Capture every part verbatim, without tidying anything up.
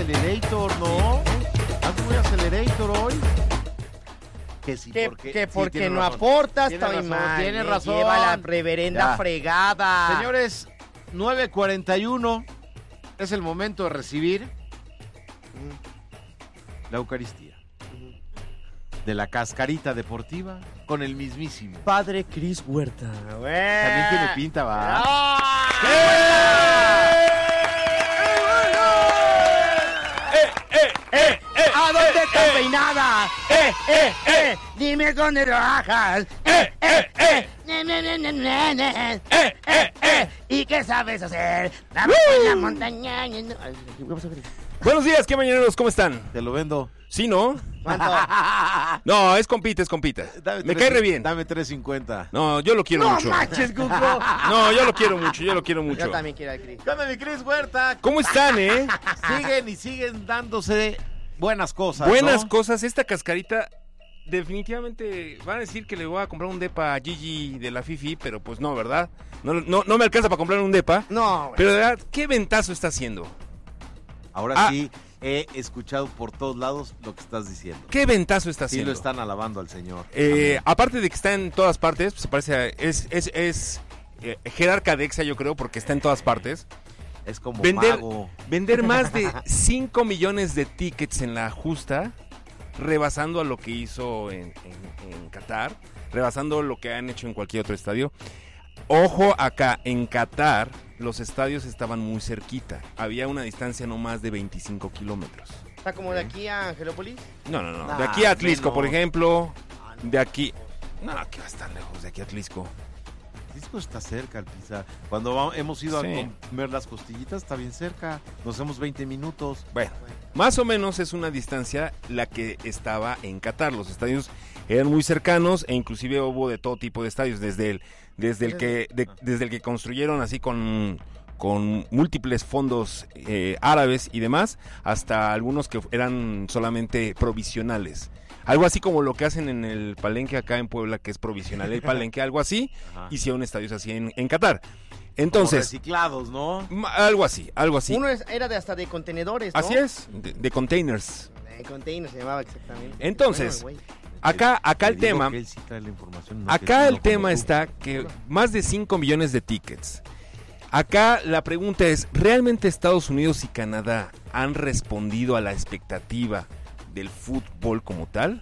acelerator, ¿no? Andas muy acelerator hoy. Que sí, Que porque, que sí, porque tiene no razón. aportas, Tiene estoy razón, mal. tiene me razón. Lleva la reverenda Ya. fregada. Señores, nueve cuarenta y uno es el momento de recibir la Eucaristía de la Cascarita Deportiva con el mismísimo. Padre Cris Huerta. También tiene pinta, va. ¡Ah! ¿A dónde estás peinada? ¡Eh, eh, eh! Dime dónde trabajas. ¡Eh, eh, eh! Ne, ne, ne, ne, ne, ne. ¡Eh, eh, eh! ¿Y qué sabes hacer? La la montaña. Ay, ¿qué pasó, Cris? Buenos días, ¿qué mañaneros? ¿Cómo están? Te lo vendo. ¿Sí, no? ¿Cuánto? No, es compita, es compita. Dame Me tres- cae re bien. Dame tres cincuenta. No, yo lo quiero ¡No mucho. manches, Cuco! No, yo lo quiero mucho, yo lo quiero mucho. Yo también quiero al Cris. ¿Qué onda, mi Cris Huerta? ¿Cómo están, eh? Siguen y siguen dándose buenas cosas, Buenas ¿no? cosas. Esta cascarita, definitivamente, van a decir que le voy a comprar un depa a Gigi de la Fifi, pero pues no, ¿verdad? No, no, no me alcanza para comprar un depa. No, güey. Pero de verdad, ¿qué ventazo está haciendo? Ahora Ah. sí he escuchado por todos lados lo que estás diciendo. ¿Qué ventazo está Sí haciendo? lo están alabando al Señor. Eh, Amén. aparte de que está en todas partes, pues parece, a- es, es, es eh, jerarca de Exa, yo creo, porque está en todas partes. Es como Vender, mago. vender más de cinco millones de tickets en la justa, rebasando a lo que hizo en, en, en Qatar, rebasando lo que han hecho en cualquier otro estadio. Ojo acá, en Qatar los estadios estaban muy cerquita, había una distancia no más de veinticinco kilómetros. ¿Está como de aquí a Angelópolis? No, no, no, Ah, de aquí a Atlisco, menos. por ejemplo, de aquí... No, que va a estar lejos de aquí a Atlisco. Disco está cerca, el Pizza. Cuando va- hemos ido Sí. a comer las costillitas, está bien cerca. Nos hacemos veinte minutos. Bueno, más o menos es una distancia la que estaba en Qatar. Los estadios eran muy cercanos e inclusive hubo de todo tipo de estadios, desde el, desde el que, de- desde el que construyeron así con, con múltiples fondos eh, árabes y demás, hasta algunos que eran solamente provisionales. Algo así como lo que hacen en el Palenque acá en Puebla, que es provisional el Palenque, algo así, Ajá. hicieron estadios así en, en Qatar. Como Entonces, reciclados, ¿no? ma- algo así, algo así. Uno es- era de hasta de contenedores, ¿no? Así es, de, de containers. De container se llamaba exactamente. Entonces, Bueno, güey. Acá, acá el Te digo tema, que él sí trae la información, no que acá sí, el no como tema tú. está que más de cinco millones de tickets. Acá la pregunta es, ¿realmente Estados Unidos y Canadá han respondido a la expectativa del fútbol como tal?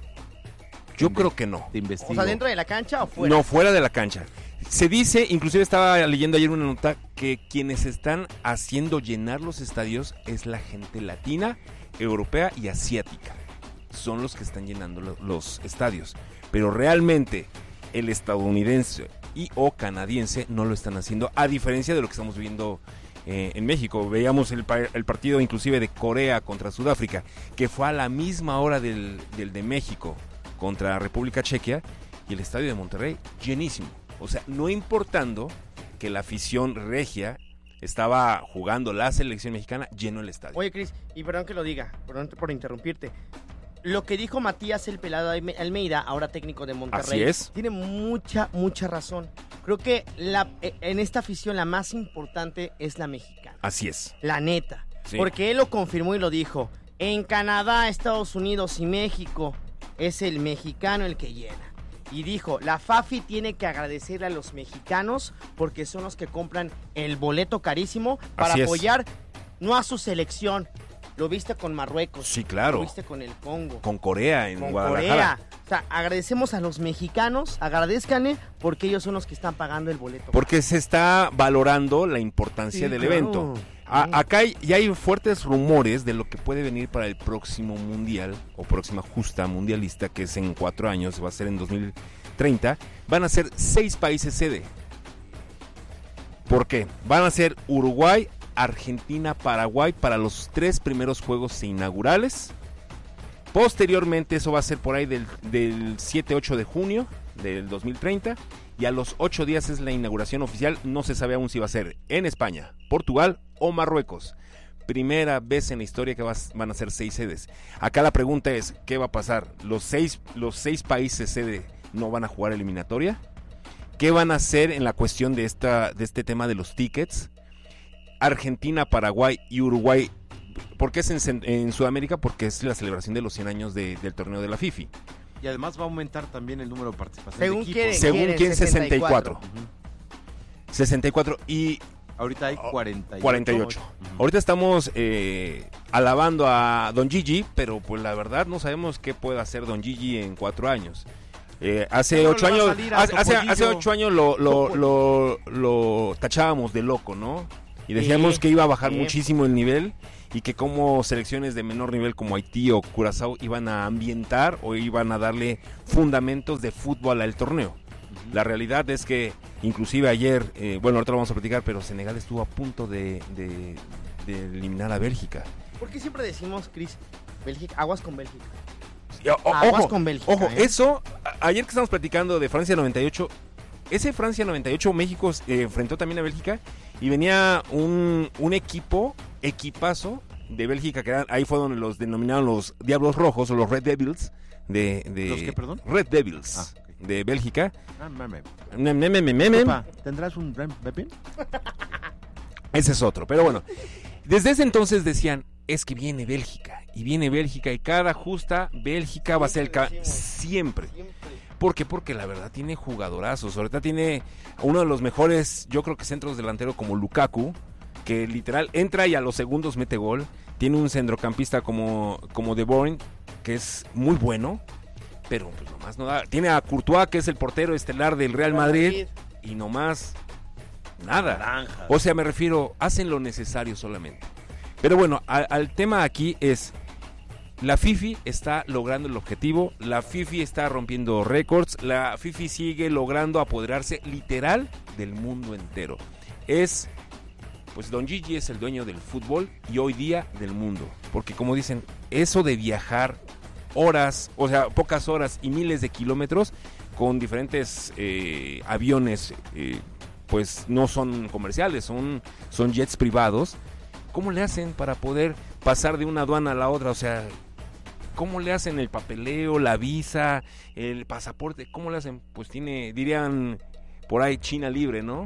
Yo creo que no. Te investigo. O sea, ¿dentro de la cancha o fuera? No, fuera de la cancha. Se dice, inclusive estaba leyendo ayer una nota, que quienes están haciendo llenar los estadios es la gente latina, europea y asiática. Son los que están llenando lo- los estadios. Pero realmente el estadounidense y o canadiense no lo están haciendo, a diferencia de lo que estamos viendo eh, en México. Veíamos el, pa- el partido inclusive de Corea contra Sudáfrica, que fue a la misma hora del, del de México contra República Checa, y el estadio de Monterrey llenísimo. O sea, no importando que la afición regia estaba jugando la selección mexicana, lleno el estadio. Oye, Cris, y perdón que lo diga, perdón por interrumpirte. Lo que dijo Matías el Pelado Alme- Almeida, ahora técnico de Monterrey, Así es. tiene mucha, mucha razón. Creo que la, eh, en esta afición la más importante es la mexicana. Así es. La neta. Sí. Porque él lo confirmó y lo dijo. En Canadá, Estados Unidos y México es el mexicano el que llena. Y dijo, la FAFI tiene que agradecerle a los mexicanos porque son los que compran el boleto carísimo para Así es. apoyar no a su selección. Lo viste con Marruecos. Sí, claro. Lo viste con el Congo. Con Corea en Con Guadalajara. Corea. O sea, agradecemos a los mexicanos, agradezcanle porque ellos son los que están pagando el boleto. Porque se está valorando la importancia Sí, del claro. evento. A- Sí. acá hay, ya hay fuertes rumores de lo que puede venir para el próximo mundial o próxima justa mundialista, que es en cuatro años, va a ser en dos mil treinta. Van a ser seis países sede. ¿Por qué? Van a ser Uruguay, Argentina, Paraguay para los tres primeros juegos inaugurales. Posteriormente, eso va a ser por ahí del, del siete ocho de junio del dos mil treinta. Y a los ocho días es la inauguración oficial. No se sabe aún si va a ser en España, Portugal o Marruecos. Primera vez en la historia que vas- van a ser seis sedes. Acá la pregunta es, ¿qué va a pasar? ¿Los seis, los seis países sede no van a jugar eliminatoria? ¿Qué van a hacer en la cuestión de, esta, de este tema de los tickets? Argentina, Paraguay y Uruguay ¿Por qué es en, en Sudamérica? Porque es la celebración de los cien años de, del torneo de la FIFA. Y además va a aumentar también el número de participación Según de equipos. quiere- Según quieren quién, sesenta y cuatro. Ujú. sesenta y cuatro y Ahorita hay cuarenta y ocho. cuarenta y ocho. Ujú. Ahorita estamos eh, alabando a Don Gigi, pero pues la verdad no sabemos qué puede hacer Don Gigi en cuatro años. Eh, hace Seguro ocho le va a años, salir a hace, hace, Topollillo. hace ocho años lo, lo, lo, lo tachábamos de loco, ¿no? Y decíamos Sí, que iba a bajar sí. muchísimo el nivel y que como selecciones de menor nivel como Haití o Curazao iban a ambientar o iban a darle fundamentos de fútbol al torneo. Ujú. La realidad es que inclusive ayer, eh, bueno, ahorita lo vamos a platicar, pero Senegal estuvo a punto de, de, de eliminar a Bélgica. ¿Por qué siempre decimos, Cris, Bélgica, aguas con Bélgica? Y, o- o- Aguas ojo, con Bélgica, ojo, ¿eh? eso, a- ayer que estamos platicando de Francia noventa y ocho, ese Francia noventa y ocho, México eh, enfrentó también a Bélgica y venía un, un equipo, equipazo de Bélgica, que eran, ahí fue donde los denominaron los Diablos Rojos o los Red Devils de... de ¿Los qué, perdón? Red Devils Ah, ok. de Bélgica. Ah, mame. Mem, mem, mem, mem, mem. Papá, ¿tendrás un Ram Pepin? Ese es otro, pero bueno, desde ese entonces decían, es que viene Bélgica, y viene Bélgica, y cada justa Bélgica va a ser el... ca- Siempre. ¿Por qué? Porque la verdad tiene jugadorazos, ahorita tiene uno de los mejores, yo creo que centros delanteros como Lukaku, que literal entra y a los segundos mete gol, tiene un centrocampista como, como De Bruyne, que es muy bueno, pero pues nomás no da, tiene a Courtois, que es el portero estelar del Real Madrid, y nomás nada. Naranja. O sea, me refiero, hacen lo necesario solamente. Pero bueno, a- al tema aquí es, la FIFA está logrando el objetivo, la FIFA está rompiendo récords, la FIFA sigue logrando apoderarse literal del mundo entero. Es, pues Don Gigi es el dueño del fútbol y hoy día del mundo. Porque como dicen, eso de viajar horas, o sea, pocas horas y miles de kilómetros con diferentes eh, aviones, eh, pues no son comerciales, son, son jets privados. ¿Cómo le hacen para poder pasar de una aduana a la otra? O sea, ¿cómo le hacen el papeleo, la visa, el pasaporte? ¿Cómo le hacen? Pues tiene, dirían por ahí, China libre, ¿no?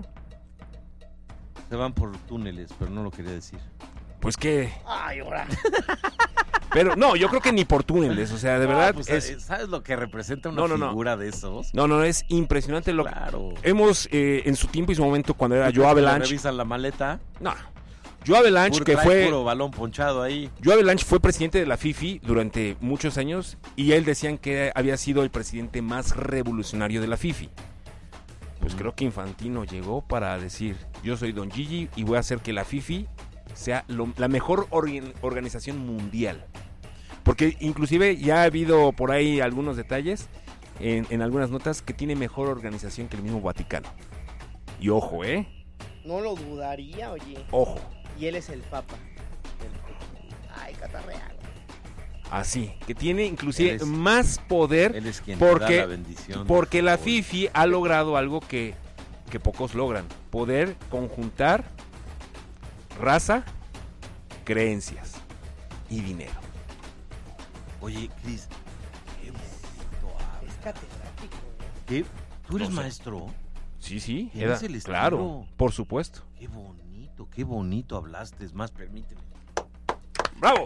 Se van por túneles, pero no lo quería decir. Pues que... Ay, ahora. Pero no, yo creo que ni por túneles, o sea, de verdad No, pues, es... ¿sabes lo que representa una No, no, no. figura de esos? No, no, es impresionante lo que... Claro. Hemos, eh, en su tiempo y su momento, cuando era ¿Tú Joe crees que le Avalanche... revisan la maleta? No, Joe Avalanche, Puro- que trae fue... puro balón ponchado ahí. Joe Avalanche fue presidente de la FIFA durante muchos años y él decían que había sido el presidente más revolucionario de la FIFA. Pues Mm. creo que Infantino llegó para decir, yo soy Don Gigi y voy a hacer que la FIFA sea lo- la mejor organ- organización mundial. Porque inclusive ya ha habido por ahí algunos detalles en, en algunas notas que tiene mejor organización que el mismo Vaticano. Y ojo, ¿eh? No lo dudaría, oye. Ojo. Y él es el papa. Ay, catarreal. Así, que tiene inclusive Él es- más poder Él es quien Porque- te da la bendición. porque del la fútbol. FIFA ha logrado algo que, que pocos logran, poder conjuntar raza, creencias y dinero. Oye, Cris, qué bonito hablas. Es catedrático. ¿Qué? ¿Tú eres No sé. maestro? Sí, sí, Tienes era- el estilo. claro, por supuesto. Qué bonito, qué bonito hablaste. Es más, permíteme. ¡Bravo!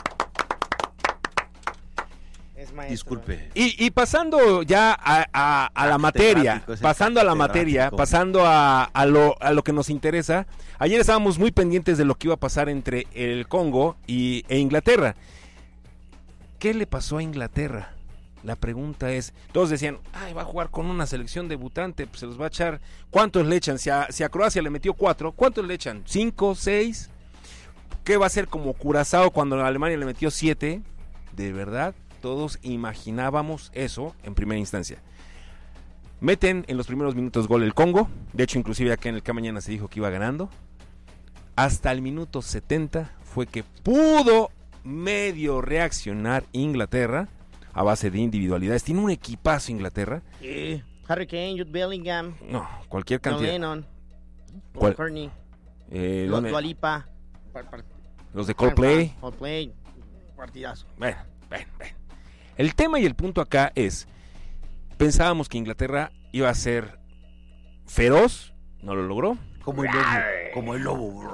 Es maestro. Disculpe. Y, y pasando ya a, a- a la materia, Catedrático, ese pasando a la catedrático. materia, pasando a, a lo, a lo que nos interesa, ayer estábamos muy pendientes de lo que iba a pasar entre el Congo y, e Inglaterra. ¿Qué le pasó a Inglaterra? La pregunta es, todos decían, ay, va a jugar con una selección debutante, pues se los va a echar, ¿cuántos le echan? Si a, si a Croacia le metió cuatro, ¿cuántos le echan? ¿Cinco, seis? ¿Qué va a ser como Curazao cuando a Alemania le metió siete? De verdad, todos imaginábamos eso en primera instancia. Meten en los primeros minutos gol el Congo, de hecho inclusive acá en el K Mañana se dijo que iba ganando. Hasta el minuto setenta fue que pudo medio reaccionar Inglaterra a base de individualidades. Tiene un equipazo Inglaterra. Eh, Harry Kane, Jude Bellingham, No, cualquier John cantidad. Lennon, ¿Cuál? Paul McCartney, Eh, Dua ¿dónde? Lipa, par- par- Los de Coldplay. Coldplay, partidazo. Bueno, bueno, bueno. El tema y el punto acá es, pensábamos que Inglaterra iba a ser feroz, no lo logró. Como el lobo. Como el lobo.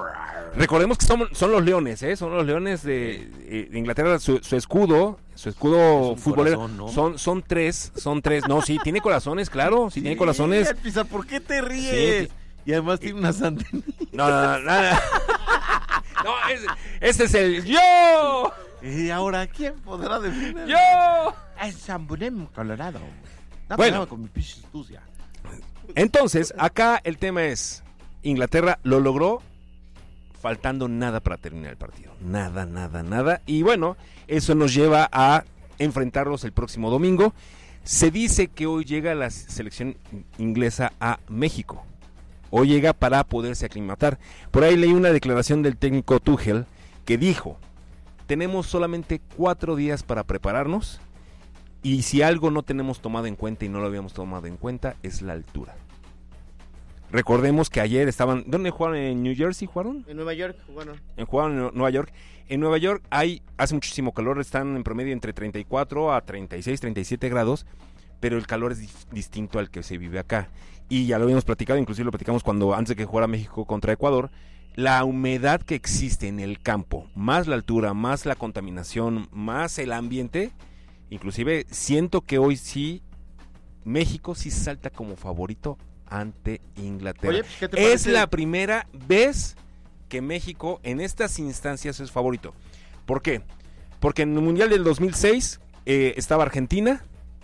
Recordemos que son, son los leones, ¿eh? Son los leones de, eh, de Inglaterra. Su, su escudo, su escudo futbolero, corazón, ¿no? son, son tres, son tres. No, sí, tiene corazones, claro, sí, sí tiene corazones. Pisa, ¿por qué te ríes? Sí, y además tiene unas antenas. No, no, no, nada. No, ese, ese es el yo. Y ahora, ¿quién podrá defender? ¡Yo! Es San Bunem, Colorado. No, bueno, con mi pinche astucia. Entonces, acá el tema es, Inglaterra lo logró faltando nada para terminar el partido. Nada, nada, nada. Y bueno, eso nos lleva a enfrentarlos el próximo domingo. Se dice que hoy llega la selección inglesa a México. Hoy llega para poderse aclimatar. Por ahí leí una declaración del técnico Tuchel que dijo: tenemos solamente cuatro días para prepararnos y si algo no tenemos tomado en cuenta y no lo habíamos tomado en cuenta es la altura. Recordemos que ayer estaban... ¿Dónde jugaron? ¿En New Jersey jugaron? En Nueva York jugaron. En, jugaron en Nueva York. En Nueva York hay, hace muchísimo calor, están en promedio entre treinta y cuatro a treinta y seis, treinta y siete grados, pero el calor es dif- distinto al que se vive acá. Y ya lo habíamos platicado, inclusive lo platicamos cuando antes de que jugara México contra Ecuador. La humedad que existe en el campo, más la altura, más la contaminación, más el ambiente, inclusive siento que hoy sí México sí salta como favorito ante Inglaterra. Oye, ¿qué te es la primera vez que México en estas instancias es favorito. ¿Por qué? Porque en el Mundial del dos mil seis eh, estaba Argentina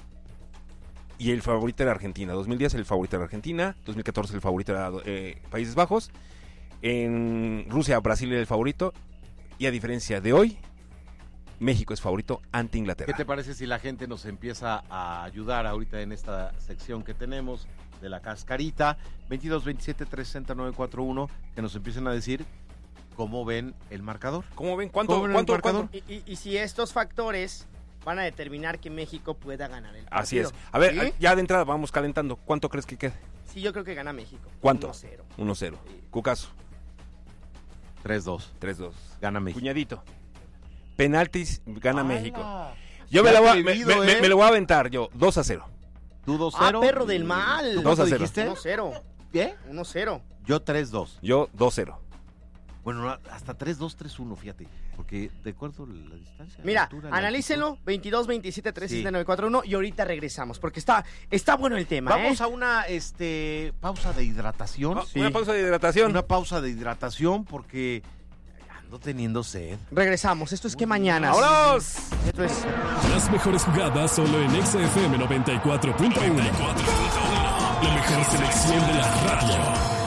y el favorito era Argentina. dos mil diez el favorito era Argentina, dos mil catorce el favorito era eh, Países Bajos. En Rusia, Brasil era el favorito. Y a diferencia de hoy, México es favorito ante Inglaterra. ¿Qué te parece si la gente nos empieza a ayudar ahorita en esta sección que tenemos de la cascarita? Veintidós, veintisiete, trescientos, novecientos cuarenta y uno, que nos empiecen a decir cómo ven el marcador. ¿Cómo ven? ¿Cuánto? ¿Cómo ven ¿Cuánto, el marcador? Y, y, y si estos factores van a determinar que México pueda ganar el partido. Así es. A ver, ¿Sí? ya de entrada vamos calentando. ¿Cuánto crees que quede? Sí, yo creo que gana México. ¿Cuánto? uno cero. uno cero. Sí. Cucaso. tres dos. tres dos. Gana México. Cuñadito. Penaltis, gana ¡Hala! México. Yo Qué me, la voy a, atrevido, me, me- ¿eh? me lo voy a aventar yo. dos a cero. ¿Tú dos Ah, cero? perro del mal. ¿Tú dos a cuánto cero. dijiste? uno cero. ¿Qué? uno cero. Yo tres dos. Yo dos cero. Bueno, hasta tres dos, tres uno, fíjate. Porque de acuerdo a la distancia. la Mira, altura, la analícenlo, veintidós, veintisiete, trescientos Sí. novecientos cuarenta y uno y ahorita regresamos, porque está, está bueno el tema, altitud. Vamos ¿eh? a una este pausa de hidratación. Ah, Una pausa de hidratación. Una pausa de hidratación porque ando teniendo sed. Regresamos, esto es que mañana. ¡Vámonos! Esto es... Las mejores jugadas solo en X F M noventa y cuatro punto uno. La mejor selección de la radio.